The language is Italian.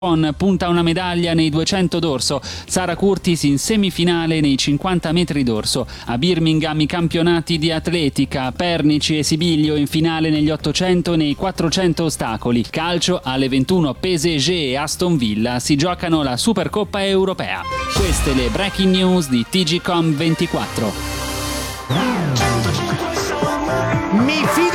punta una medaglia nei 200 d'orso, Sara Curtis in semifinale nei 50 metri d'orso. A Birmingham i campionati di atletica, Pernici e Sibiglio in finale negli 800 e nei 400 ostacoli. Calcio, alle 21 PSG e Aston Villa si giocano la Supercoppa europea. Queste le breaking news di TGcom 24. Mi